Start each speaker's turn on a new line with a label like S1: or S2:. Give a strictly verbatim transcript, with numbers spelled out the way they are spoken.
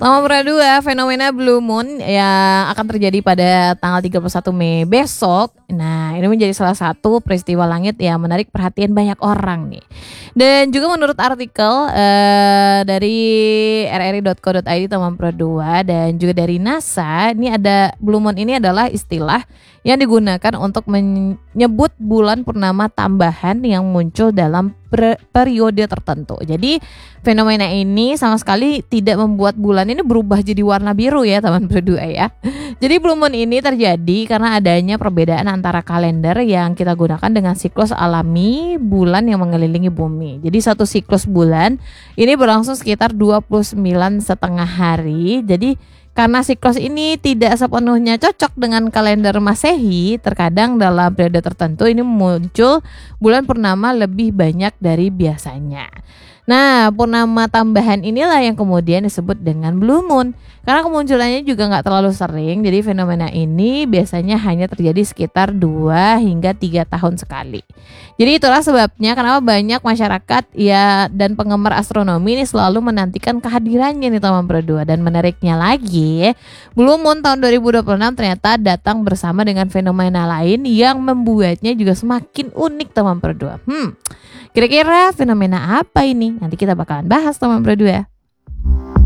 S1: Nomor dua, fenomena Blue Moon yang akan terjadi pada tanggal tiga puluh satu Mei besok. Nah, ini menjadi salah satu peristiwa langit yang menarik perhatian banyak orang nih. Dan juga menurut artikel uh, dari r r i dot co dot i d Taman Pro dua dan juga dari NASA, ini ada Blue Moon ini adalah istilah yang digunakan untuk menyebut bulan purnama tambahan yang muncul dalam per- periode tertentu. Jadi fenomena ini sama sekali tidak membuat bulan ini berubah jadi warna biru ya Taman Pro dua ya. Jadi Blue Moon ini terjadi karena adanya perbedaan antara kalender yang kita gunakan dengan siklus alami bulan yang mengelilingi bumi. Jadi satu siklus bulan ini berlangsung sekitar dua puluh sembilan setengah hari. Jadi karena siklus ini tidak sepenuhnya cocok dengan kalender Masehi, terkadang dalam periode tertentu ini muncul bulan purnama lebih banyak dari biasanya. Nah, purnama tambahan inilah yang kemudian disebut dengan Blue Moon. Karena kemunculannya juga nggak terlalu sering, jadi fenomena ini biasanya hanya terjadi sekitar dua hingga tiga tahun sekali. Jadi itulah sebabnya kenapa banyak masyarakat ya dan penggemar astronomi ini selalu menantikan kehadirannya di Taman Pro dua. Dan menariknya lagi, Blue Moon tahun dua ribu dua puluh enam ternyata datang bersama dengan fenomena lain yang membuatnya juga semakin unik Taman Pro dua. Hmm, kira-kira fenomena apa ini? Nanti kita bakalan bahas Taman Pro dua.